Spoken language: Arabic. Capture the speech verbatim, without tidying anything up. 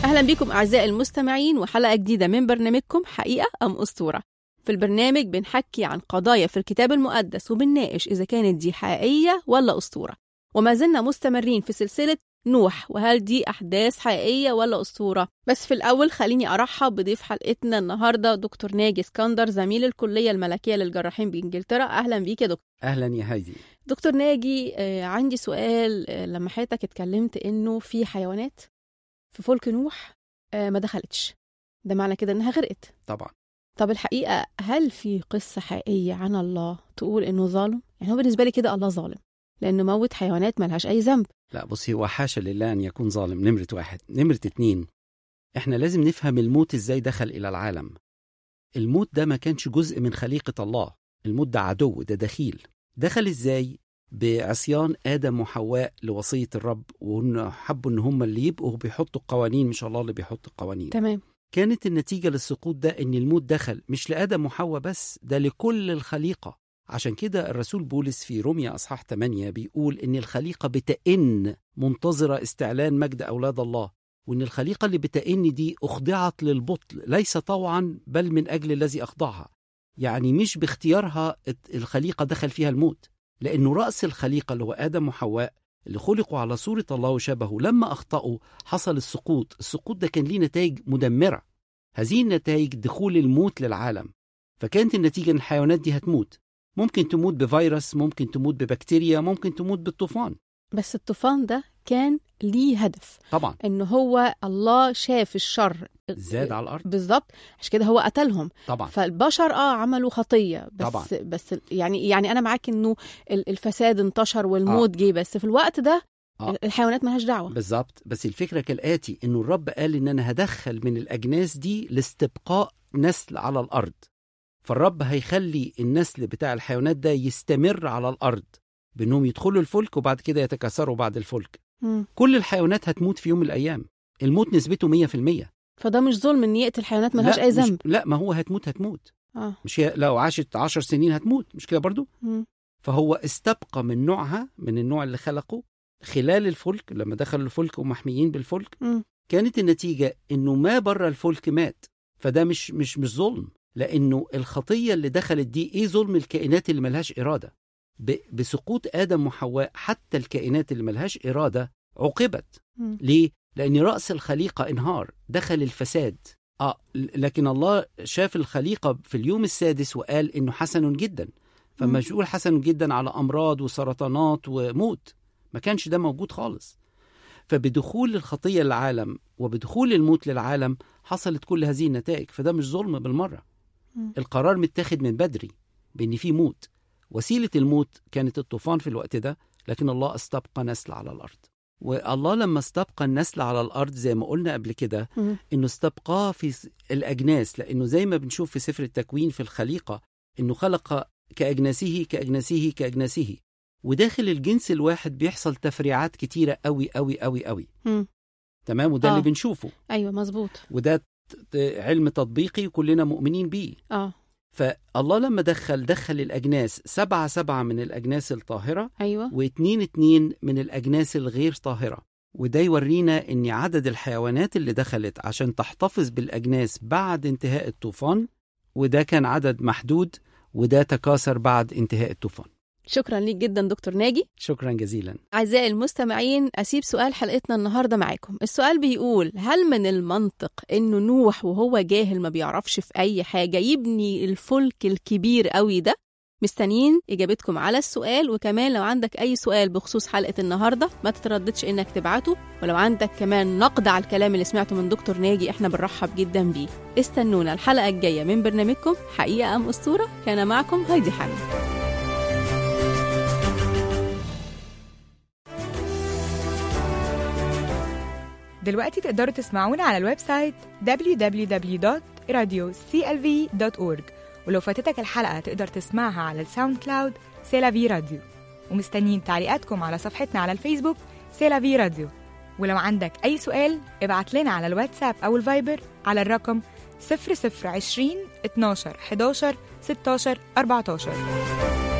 أهلا بكم أعزائي المستمعين وحلقة جديدة من برنامجكم حقيقة أم أسطورة. في البرنامج بنحكي عن قضايا في الكتاب المقدس وبنناقش إذا كانت دي حقيقية ولا أسطورة. وما زلنا مستمرين في سلسلة نوح، وهل دي أحداث حقيقية ولا أسطورة؟ بس في الأول خليني أرحب بضيف حلقتنا النهاردة دكتور ناجي اسكندر، زميل الكلية الملكية للجراحين بإنجلترا. أهلا بيك يا دكتور. أهلا يا هايدي. دكتور ناجي، آه عندي سؤال. آه لما حضرتك اتكلمت إنه في حيوانات في فلك نوح آه ما دخلتش، ده معنى كده إنها غرقت؟ طبعا. طب الحقيقة هل في قصة حقيقية عن الله تقول إنه ظالم؟ يعني هو بالنسبة لي كده الله ظالم لأنه موت حيوانات ملهاش أي ذنب. لا بصي، هو حاشا لله أن يكون ظالم. نمرة واحد. نمرة اتنين، إحنا لازم نفهم الموت إزاي دخل إلى العالم. الموت ده ما كانش جزء من خليقة الله، الموت ده عدو، ده دخيل. دخل إزاي؟ بعصيان آدم وحواء لوصية الرب، وإنه حبوا إن هم اللي يبقوا بيحطوا القوانين مش الله اللي بيحط القوانين. تمام. كانت النتيجة للسقوط ده إن الموت دخل مش لآدم وحواء بس، ده لكل الخليقة. عشان كده الرسول بولس في روميا أصحاح ثمانية بيقول إن الخليقة بتئن منتظرة استعلان مجد أولاد الله، وإن الخليقة اللي بتئن دي أخضعت للبطل ليس طوعا بل من أجل الذي أخضعها. يعني مش باختيارها الخليقة دخل فيها الموت، لأنه رأس الخليقة اللي هو آدم وحواء اللي خلقوا على صورة الله وشبهه لما أخطأوا حصل السقوط. السقوط ده كان ليه نتائج مدمرة. هذه النتائج دخول الموت للعالم. فكانت النتيجة إن الحيوانات دي هتموت، ممكن تموت بفيروس، ممكن تموت ببكتيريا، ممكن تموت بالطوفان. بس الطوفان ده كان ليه هدف طبعا، إنه هو الله شاف الشر زاد على الأرض بالظبط، عشان كده هو قتلهم. طبعا. فالبشر اه عملوا خطية بس طبعا. بس يعني يعني أنا معاك إنه الفساد انتشر والموت جه، بس في الوقت ده آه. الحيوانات ملهاش دعوة. بالظبط. بس الفكرة كالآتي، إنه الرب قال إن أنا هدخل من الأجناس دي لاستبقاء نسل على الأرض. فالرب هيخلي النسل بتاع الحيوانات ده يستمر على الأرض بأنهم يدخلوا الفلك وبعد كده يتكاثروا بعد الفلك. م. كل الحيوانات هتموت في يوم من الأيام. الموت نسبته مية في المية. فده مش ظلم إن يقتل الحيوانات ملهاش أي ذنب؟ لا، ما هو هتموت هتموت آه. مش هي لو عاشت عشر سنين هتموت، مش كده برضو؟ م. فهو استبقى من نوعها، من النوع اللي خلقه خلال الفلك. لما دخلوا الفلك ومحميين بالفلك م. كانت النتيجة إنه ما بره الفلك مات. فده مش مش مش ظلم، لأنه الخطية اللي دخلت دي إيه؟ ظلم الكائنات اللي ملهاش إرادة. بسقوط آدم وحواء حتى الكائنات اللي ملهاش إرادة عوقبت. م. ليه؟ لأن رأس الخليقة انهار، دخل الفساد. آه لكن الله شاف الخليقة في اليوم السادس وقال إنه حسن جدا. فما يقول حسن جدا على أمراض وسرطانات وموت، ما كانش ده موجود خالص. فبدخول الخطية للعالم وبدخول الموت للعالم حصلت كل هذه النتائج. فده مش ظلم بالمرة. م. القرار متاخد من بدري بأن في موت. وسيلة الموت كانت الطوفان في الوقت ده، لكن الله استبقى نسل على الأرض. والله لما استبقى النسل على الأرض زي ما قلنا قبل كده إنه استبقاه في الأجناس، لأنه زي ما بنشوف في سفر التكوين في الخليقة إنه خلق كأجناسه كأجناسه كأجناسه. وداخل الجنس الواحد بيحصل تفريعات كتيرة قوي قوي قوي قوي. م. تمام. وده آه. اللي بنشوفه. أيوة مظبوط. وده علم تطبيقي وكلنا مؤمنين بيه. آه. فالله لما دخل دخل الأجناس سبعة سبعة من الأجناس الطاهرة. أيوة. واتنين اتنين من الأجناس الغير طاهرة. وده يورينا أن عدد الحيوانات اللي دخلت عشان تحتفظ بالأجناس بعد انتهاء الطوفان، وده كان عدد محدود، وده تكاثر بعد انتهاء الطوفان. شكرا ليك جدا دكتور ناجي. شكرا جزيلا. أعزائي المستمعين، أسيب سؤال حلقتنا النهاردة معاكم. السؤال بيقول: هل من المنطق إنه نوح وهو جاهل ما بيعرفش في أي حاجة يبني الفلك الكبير قوي ده؟ مستنيين إجابتكم على السؤال. وكمان لو عندك أي سؤال بخصوص حلقة النهاردة ما تترددش إنك تبعته. ولو عندك كمان نقد على الكلام اللي سمعته من دكتور ناجي إحنا بنرحب جدا بيه. استنونا الحلقة الجاية من برنامجكم حقيقة أم أسطورة. كان معكم هايدي حامد. دلوقتي تقدروا تسمعونا على الويب سايت دبليو دبليو دبليو دوت راديو سي إل في دوت أورج. ولو فاتتك الحلقة تقدر تسمعها على الساوند كلاود سيلافي راديو. ومستنيين تعليقاتكم على صفحتنا على الفيسبوك سيلافي راديو. ولو عندك أي سؤال ابعت لنا على الواتساب أو الفايبر على الرقم صفر صفر عشرين اتناشر حداشر ستاشر أربعتاشر.